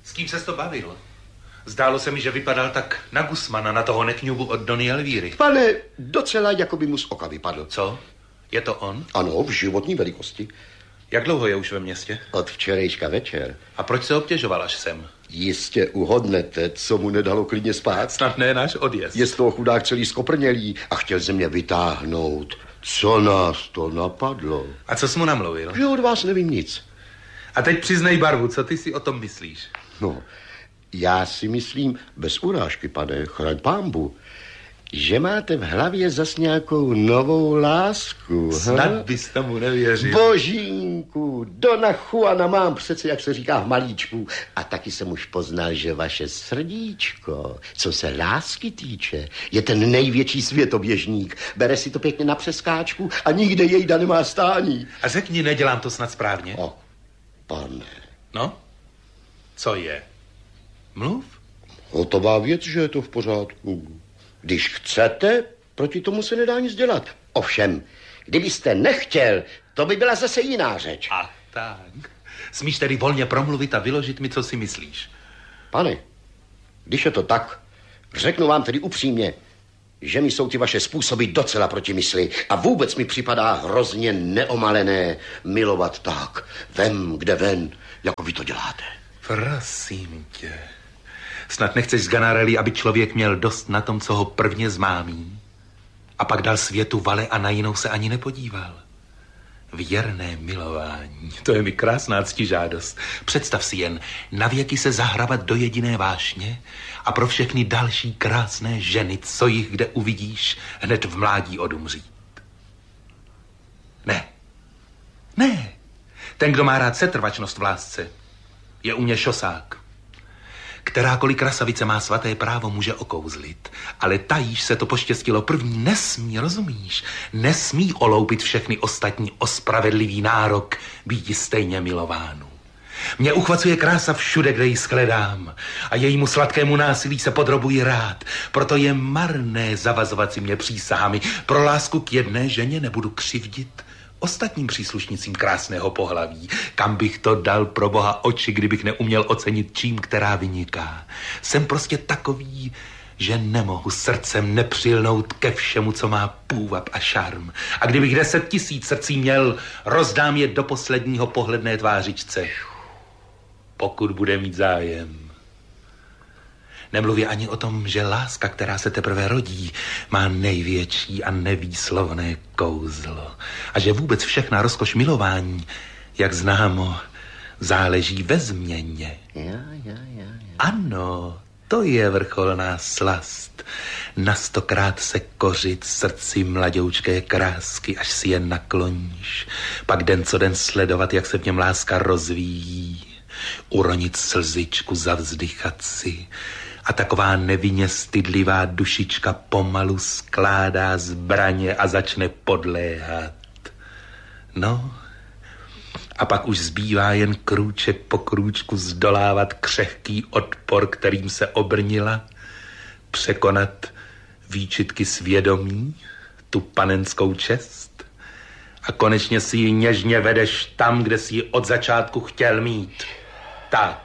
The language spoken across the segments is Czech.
S kým ses to bavil? Zdálo se mi, že vypadal tak na Gusmana, na toho nekňubu od Dony Elvíry. Pane, docela jako by mu z oka vypadl. Co? Je to on? Ano, v životní velikosti. Jak dlouho je už ve městě? Od včerejška večer. A proč se obtěžoval až sem? Jistě uhodnete, co mu nedalo klidně spát. Snad ne náš odjezd. Je z toho chudák celý skoprnělý a chtěl ze mě vytáhnout. Co nás to napadlo? A co jsi mu namluvil? Že od vás nevím nic. A teď přiznej barvu, co ty si o tom myslíš? No, já si myslím, bez urážky, pane, chraň pánbu, že máte v hlavě zas nějakou novou lásku. Snad bys tomu nevěřil. Božínku, Dona Juana mám přece, jak se říká v malíčku. A taky jsem už poznal, že vaše srdíčko, co se lásky týče, je ten největší světoběžník. Bere si to pěkně na přeskáčku a nikde jejda nemá stání. A řekni, nedělám to snad správně? O, pane. No? Co je? Mluv? Hotová věc, že je to v pořádku. Když chcete, proti tomu se nedá nic dělat. Ovšem, kdybyste nechtěl, to by byla zase jiná řeč. A tak. Smíš tedy volně promluvit a vyložit mi, co si myslíš. Pane, když je to tak, řeknu vám tedy upřímně, že mi jsou ty vaše způsoby docela proti mysli a vůbec mi připadá hrozně neomalené milovat tak, vem kde ven, jako vy to děláte. Prosím tě. Snad nechceš z Ganarelli, aby člověk měl dost na tom, co ho prvně zmámí a pak dal světu vale a na jinou se ani nepodíval. Věrné milování, to je mi krásná ctižádost. Představ si jen, navěky se zahrabat do jediné vášně a pro všechny další krásné ženy, co jich kde uvidíš, hned v mládí odumřít. Ne. Ten, kdo má rád setrvačnost v lásce, je u mě šosák. Kterákoliv krasavice má svaté právo, může okouzlit, ale tajíž se to poštěstilo první nesmí, rozumíš? Nesmí oloupit všechny ostatní o spravedlivý nárok býti stejně milovánu. Mě uchvacuje krása všude, kde ji shledám a jejímu sladkému násilí se podrobuji rád. Proto je marné zavazovat si mě přísahami. Pro lásku k jedné ženě nebudu křivdit ostatním příslušnicím krásného pohlaví. Kam bych to dal pro boha oči, kdybych neuměl ocenit čím, která vyniká. Jsem prostě takový, že nemohu srdcem nepřilnout ke všemu, co má půvab a šarm. A kdybych 10 000 srdcí měl, rozdám je do posledního pohledné tvářičce. Pokud bude mít zájem. Nemluví ani o tom, že láska, která se teprve rodí, má největší a nevýslovné kouzlo. A že vůbec všechna rozkoš milování, jak známo, záleží ve změně. Ja. Ano, to je vrcholná slast. Na 100krát se kořit srdci mladoučké krásky, až si je nakloníš. Pak den co den sledovat, jak se v něm láska rozvíjí. Uronit slzičku, zavzdychat si. A taková nevinně stydlivá dušička pomalu skládá zbraně a začne podléhat. No, a pak už zbývá jen krůček po krůčku zdolávat křehký odpor, kterým se obrnila, překonat výčitky svědomí, tu panenskou čest a konečně si ji něžně vedeš tam, kde si ji od začátku chtěl mít. Tak.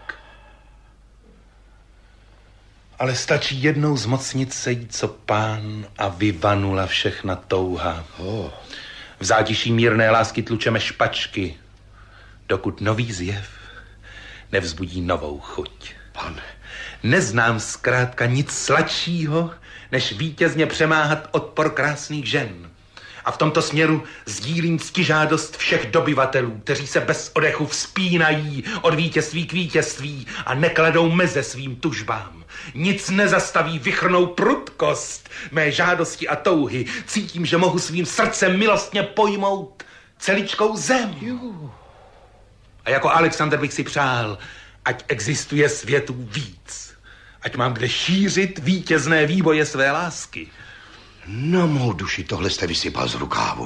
Ale stačí jednou zmocnit se jí, co pán, a vyvanula všechna touha. V zátiší mírné lásky tlučeme špačky, dokud nový zjev nevzbudí novou chuť. Pane. Neznám zkrátka nic sladšího, než vítězně přemáhat odpor krásných žen. A v tomto směru sdílím ctižádost všech dobyvatelů, kteří se bez odechu vzpínají od vítězství k vítězství a nekladou meze svým tužbám. Nic nezastaví vychrnou prudkost mé žádosti a touhy. Cítím, že mohu svým srdcem milostně pojmout celičkou zem. A jako Alexander bych si přál, ať existuje světů víc. Ať mám kde šířit vítězné výboje své lásky. Na mou duši, tohle jste vysypal z rukávu.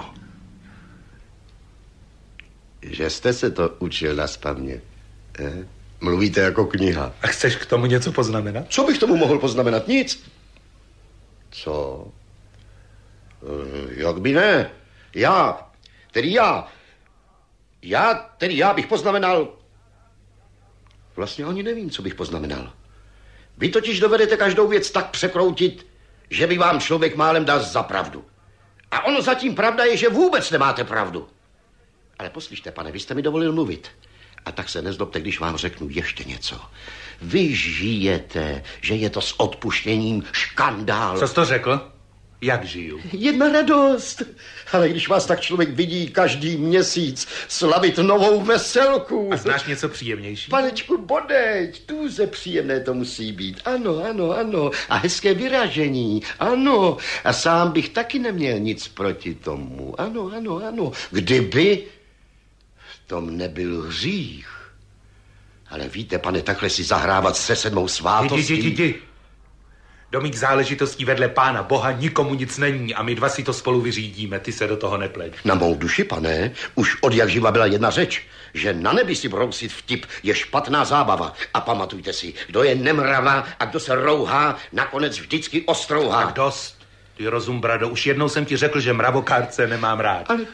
Že jste se to učil nazpaměť. Mluvíte jako kniha. A chceš k tomu něco poznamenat? Co bych tomu mohl poznamenat? Nic. Co? Jak by ne? Já bych poznamenal... Vlastně ani nevím, co bych poznamenal. Vy totiž dovedete každou věc tak překroutit, že by vám člověk málem dal za pravdu. A ono zatím pravda je, že vůbec nemáte pravdu. Ale poslyšte, pane, vy jste mi dovolil mluvit. A tak se nezlobte, když vám řeknu ještě něco. Vy žijete, že je to s odpuštěním škandál. Co jsi to řekl? Jak žiju? Jedna radost. Ale když vás tak člověk vidí každý měsíc slavit novou veselku. A znáš něco příjemnější? Panečku, bodeď, tuze příjemné to musí být. Ano, ano, ano. A hezké vyražení. Ano. A sám bych taky neměl nic proti tomu. Ano, ano, ano. Kdyby v tom nebyl hřích. Ale víte, pane, takhle si zahrávat se 7. svátostí. Jdi. Do mých záležitostí vedle Pána Boha nikomu nic není a my dva si to spolu vyřídíme, ty se do toho nepleť. Na mou duši, pane, už od jak živa byla jedna řeč, že na nebi si brousit vtip je špatná zábava. A pamatujte si, kdo je nemrava a kdo se rouhá, nakonec vždycky ostrouhá. Tak dost. Ty rozum, brado, už jednou jsem ti řekl, že mravokárce nemám rád. Ale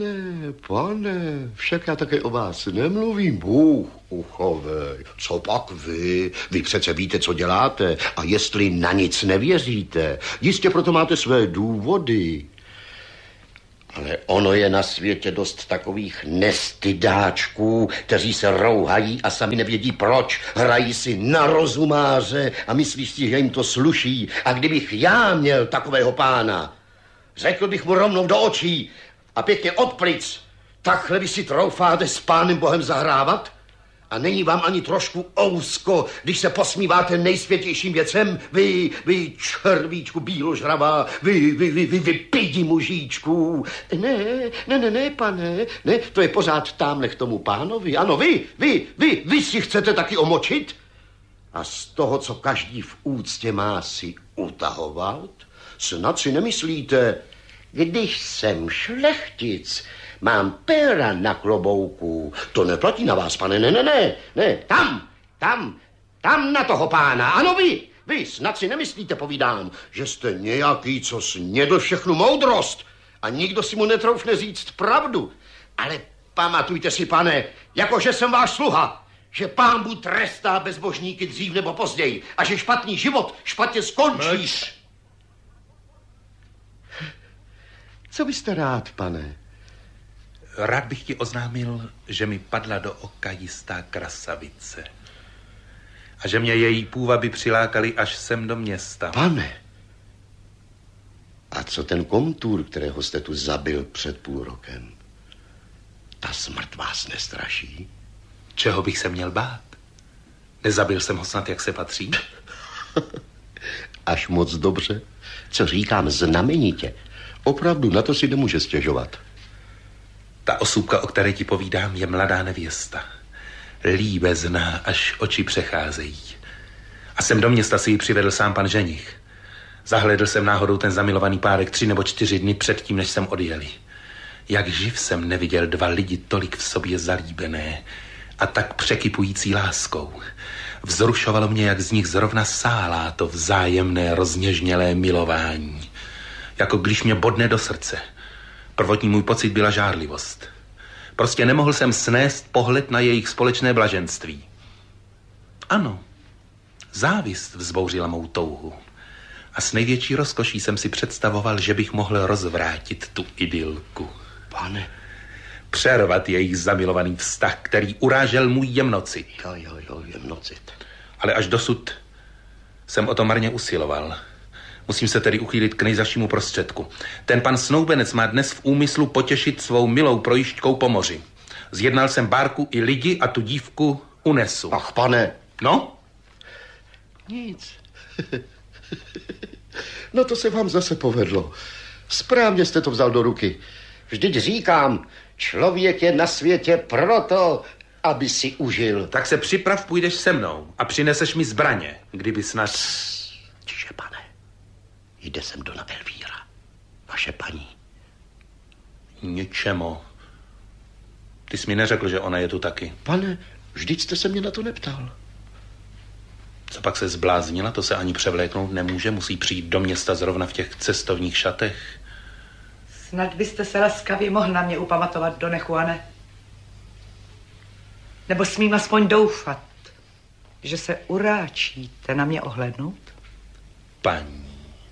pane, však já také o vás nemluvím. Bůh uchovej. Co pak vy? Vy přece víte, co děláte a jestli na nic nevěříte. Jistě proto máte své důvody. Ale ono je na světě dost takových nestydáčků, kteří se rouhají a sami nevědí proč. Hrají si na rozumáře a myslíš si, že jim to sluší. A kdybych já měl takového pána, řekl bych mu rovnou do očí a pěkně od plic, takhle vy si troufáte s Pánem Bohem zahrávat? A není vám ani trošku ousko, když se posmíváte nejsvětějším věcem? Vy červíčku bíložravá, vy pidi mužíčku. Ne, pane, ne, to je pořád támhle k tomu pánovi. Ano, vy si chcete taky omočit? A z toho, co každý v úctě má si utahovat? Snad si nemyslíte, když jsem šlechtic, mám péra na klobouku. To neplatí na vás, pane, ne. Tam na toho pána. Ano, vy snad si nemyslíte, povídám, že jste nějaký, co snědl všechnu moudrost a nikdo si mu netroufne říct pravdu. Ale pamatujte si, pane, jakože jsem váš sluha, že Pán Bůh trestá bezbožníky dřív nebo později a že špatný život špatně skončí. Mlč. Co byste rád, pane? Rád bych ti oznámil, že mi padla do oka jistá krasavice. A že mě její půvaby přilákaly až sem do města. Pane, a co ten komtůr, kterého jste tu zabil před půl rokem? Ta smrt vás nestraší? Čeho bych se měl bát? Nezabil jsem ho snad, jak se patří? Až moc dobře. Co říkám znamenitě. Opravdu na to si nemůže stěžovat. Ta osůbka, o které ti povídám, je mladá nevěsta. Líbezná, až oči přecházejí. A sem do města si ji přivedl sám pan ženich. Zahlédl jsem náhodou ten zamilovaný párek 3 nebo 4 dny předtím, než jsem odjeli. Jak živ jsem neviděl 2 lidi tolik v sobě zalíbené a tak překypující láskou. Vzrušovalo mě, jak z nich zrovna sálá to vzájemné rozněžnělé milování. Jako když mě bodne do srdce. Prvotní můj pocit byla žárlivost. Prostě nemohl jsem snést pohled na jejich společné blaženství. Ano, závist vzbouřila mou touhu. A s největší rozkoší jsem si představoval, že bych mohl rozvrátit tu idylku. Pane. Přervat jejich zamilovaný vztah, který urážel můj jemnocit. Jo, jemnocit. Ale až dosud jsem o to marně usiloval. Musím se tedy uchýlit k nejzazšímu prostředku. Ten pan snoubenec má dnes v úmyslu potěšit svou milou projížďkou po moři. Zjednal jsem bárku i lidi a tu dívku unesu. Ach, pane. No? Nic. No to se vám zase povedlo. Správně jste to vzal do ruky. Vždyť říkám, člověk je na světě proto, aby si užil. Tak se připrav, půjdeš se mnou a přineseš mi zbraně, kdyby snad... Tiše, pane. Jde sem dona Elvíra, vaše paní. Ničemu. Ty jsi mi neřekl, že ona je tu taky. Pane, vždyť jste se mě na to neptal. Co pak se zbláznila, to se ani převléknout nemůže, musí přijít do města zrovna v těch cestovních šatech. Snad byste se laskavě mohl na mě upamatovat, Done Juane. Nebo smím aspoň doufat. že se uráčíte na mě ohlédnout? Paní,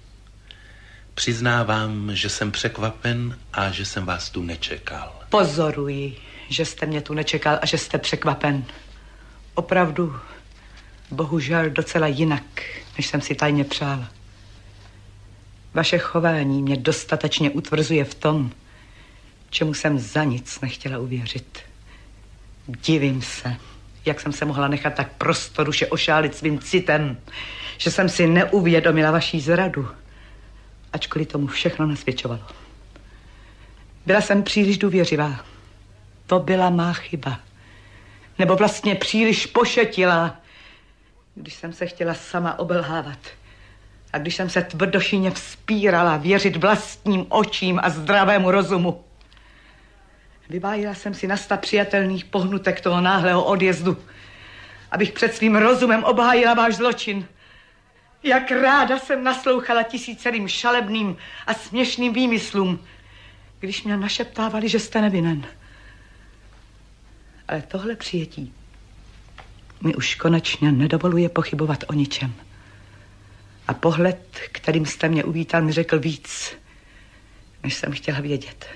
přiznávám, že jsem překvapen a že jsem vás tu nečekal. Pozoruji, že jste mě tu nečekal a že jste překvapen. Opravdu, bohužel docela jinak, než jsem si tajně přála. Vaše chování mě dostatečně utvrzuje v tom, čemu jsem za nic nechtěla uvěřit. Divím se, jak jsem se mohla nechat tak prostoruše ošálit svým citem, že jsem si neuvědomila vaší zradu, ačkoliv tomu všechno nasvědčovalo. Byla jsem příliš důvěřivá. To byla má chyba. Nebo vlastně příliš pošetilá, když jsem se chtěla sama obelhávat. A když jsem se tvrdošíně vzpírala věřit vlastním očím a zdravému rozumu. Vybájila jsem si na 100 přijatelných pohnutek toho náhlého odjezdu, abych před svým rozumem obhájila váš zločin. Jak ráda jsem naslouchala tisícerým šalebným a směšným výmyslům, když mě našeptávali, že jste nevinen. Ale tohle přijetí mi už konečně nedovoluje pochybovat o ničem. A pohled, kterým jste mě uvítal, mi řekl víc, než jsem chtěla vědět.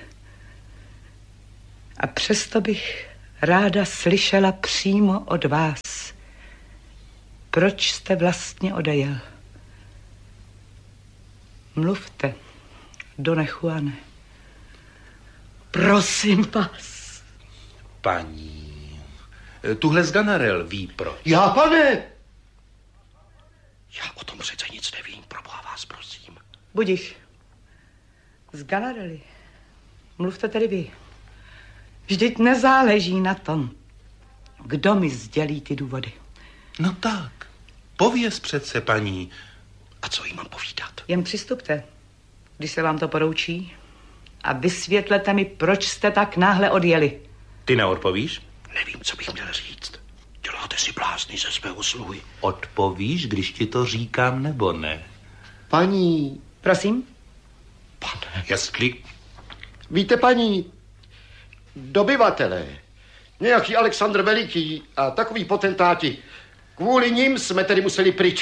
A přesto bych ráda slyšela přímo od vás, proč jste vlastně odejel. Mluvte, Done Juane. Prosím vás. Paní, tuhle z Ganarel ví proč. Já, pane! Já o tom přece nic nevím, proboha vás prosím. Budiš. Z Ganarely. Mluvte tedy vy. Vždyť nezáleží na tom, kdo mi sdělí ty důvody. No tak, pověz přece, paní. A co jí mám povídat? Jen přistupte, když se vám to poroučí, a vysvětlete mi, proč jste tak náhle odjeli. Ty neodpovíš? Nevím, co bych měl říct. Děláte si blázny ze svého sluhy. Odpovíš, když ti to říkám, nebo ne? Paní... Prosím? Pane... Jestli... Víte, paní, dobyvatelé, nějaký Alexandr Veliký a takový potentáti, kvůli nim jsme tedy museli pryč.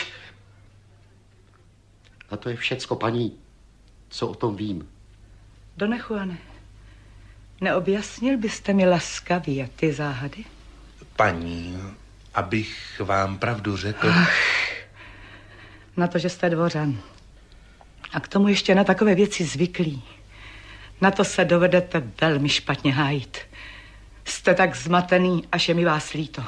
A to je všecko, paní, co o tom vím. Done Juane, neobjasnil byste mi laskavě ty záhady? Paní, abych vám pravdu řekl... Na to, že jste dvořan. A k tomu ještě na takové věci zvyklí. Na to se dovedete velmi špatně hájit. Jste tak zmatený, až je mi vás líto.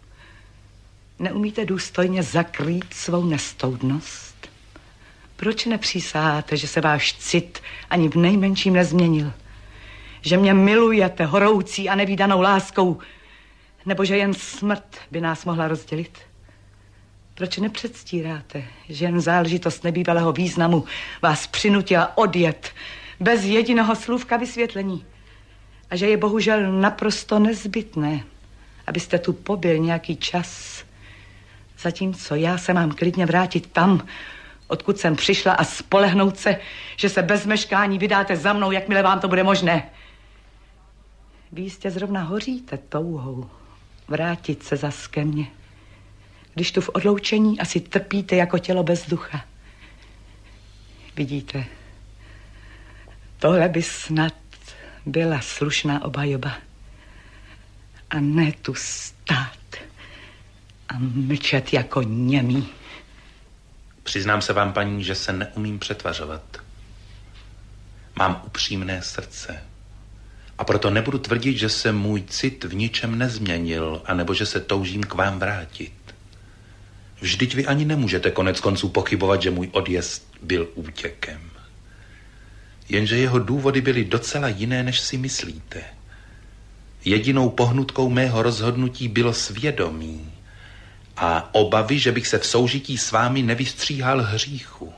Neumíte důstojně zakrýt svou nestoudnost? Proč nepřísaháte, že se váš cit ani v nejmenším nezměnil? Že mě milujete horoucí a nevídanou láskou, nebo že jen smrt by nás mohla rozdělit? Proč nepředstíráte, že jen záležitost nebývalého významu vás přinutila odjet bez jediného slůvka vysvětlení? A že je bohužel naprosto nezbytné, abyste tu pobyl nějaký čas, zatímco já se mám klidně vrátit tam, odkud jsem přišla, a spolehnout se, že se bez meškání vydáte za mnou, jakmile vám to bude možné. Vy jistě zrovna hoříte touhou vrátit se zas ke mně, když tu v odloučení asi trpíte jako tělo bez ducha. Vidíte, tohle by snad byla slušná obhajoba. A ne tu stát a mlčet jako němý. Přiznám se vám, paní, že se neumím přetvařovat. Mám upřímné srdce. A proto nebudu tvrdit, že se můj cit v ničem nezměnil, anebo že se toužím k vám vrátit. Vždyť vy ani nemůžete konec konců pochybovat, že můj odjezd byl útěkem. Jenže jeho důvody byly docela jiné, než si myslíte. Jedinou pohnutkou mého rozhodnutí bylo svědomí a obavy, že bych se v soužití s vámi nevystříhal hříchu.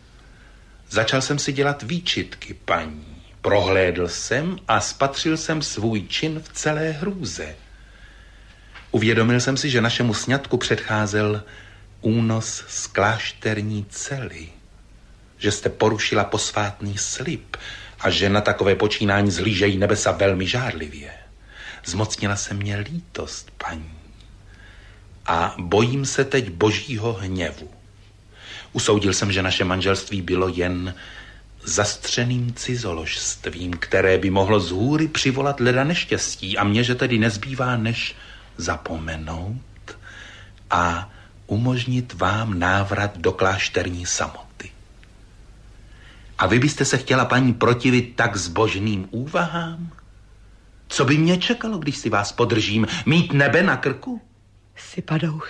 Začal jsem si dělat výčitky, paní. Prohlédl jsem a spatřil jsem svůj čin v celé hrůze. Uvědomil jsem si, že našemu sňatku předcházel únos z klášterní cely, že jste porušila posvátný slib a že na takové počínání zhlížejí nebesa velmi žárlivě. Zmocnila se mě lítost, paní. a bojím se teď božího hněvu. Usoudil jsem, že naše manželství bylo jen zastřeným cizoložstvím, které by mohlo z hůry přivolat leda neštěstí a mně, že tedy nezbývá, než zapomenout a umožnit vám návrat do klášterní samoty. A vy byste se chtěla, paní, protivit tak zbožným úvahám? Co by mě čekalo, když si vás podržím? Mít nebe na krku? Jsi padouch.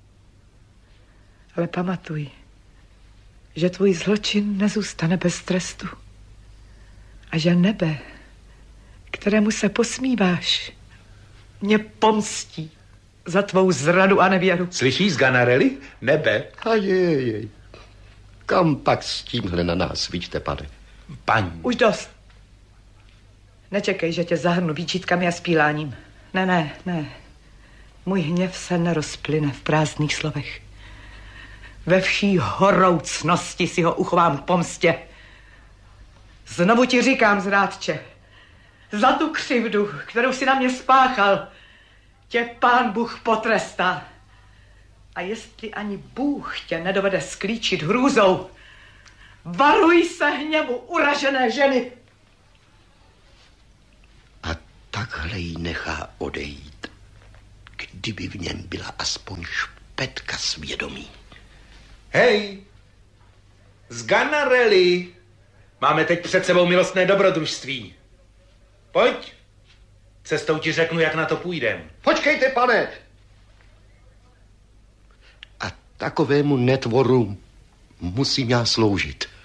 Ale pamatuj, že tvůj zločin nezůstane bez trestu. A že nebe, kterému se posmíváš, mě pomstí za tvou zradu a nevěru. Slyšíš, Ganarelli? Nebe. A jej. Kam pak s tímhle na nás vidíte, pane? Paní. Už dost. Nečekej, že tě zahrnu výčitkami a spíláním. Ne. Můj hněv se nerozplyne v prázdných slovech. Ve vší horoucnosti si ho uchovám k pomstě. Znovu ti říkám, zrádče, za tu křivdu, kterou si na mě spáchal, tě Pán Bůh potrestá. A jestli ani Bůh tě nedovede sklíčit hrůzou, varuj se hněvu uražené ženy. A takhle jí nechá odejít, kdyby v něm byla aspoň špetka svědomí. Hej, z Ganarelli. Máme teď před sebou milostné dobrodružství. Pojď, cestou ti řeknu, jak na to půjdem. Počkejte, pane! A takovému netvoru musím já sloužit.